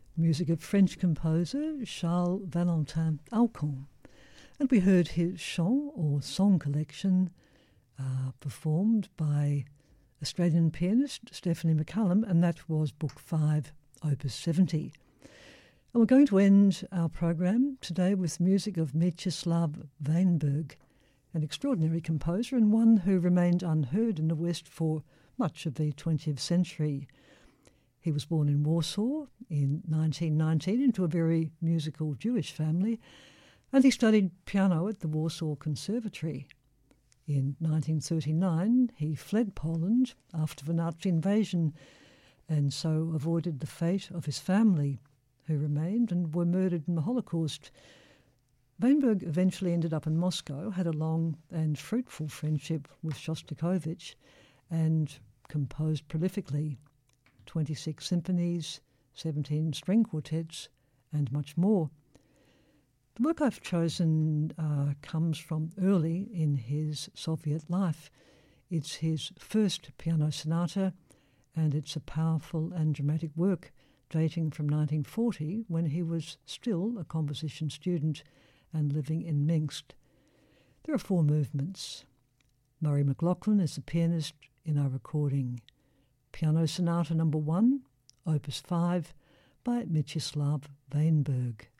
music of French composer Charles Valentin Alcon. And we heard his chant or song collection performed by Australian pianist Stephanie McCullum, and that was Book 5, Opus 70. And we're going to end our program today with music of Mieczyslaw Weinberg, an extraordinary composer and one who remained unheard in the West for much of the 20th century. He was born in Warsaw in 1919 into a very musical Jewish family, and he studied piano at the Warsaw Conservatory. In 1939, he fled Poland after the Nazi invasion and so avoided the fate of his family, who remained and were murdered in the Holocaust. Weinberg eventually ended up in Moscow, had a long and fruitful friendship with Shostakovich, and composed prolifically 26 symphonies, 17 string quartets, and much more. The work I've chosen comes from early in his Soviet life. It's his first piano sonata, and it's a powerful and dramatic work dating from 1940, when he was still a composition student and living in Minsk. There are 4 movements. Murray McLaughlin is the pianist in our recording. Piano Sonata No. 1, Opus 5, by Mieczyslaw Weinberg.